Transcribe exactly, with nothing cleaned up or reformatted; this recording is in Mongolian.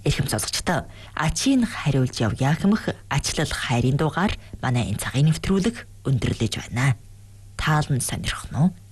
Эрхэм сонсогчдоо ачийн хариулж явъя хэмэх ачлал хайрын дугаар манай энэ цагийн нэвтрүүлэг өндөрлөж байна. Таалан сонирхно уу?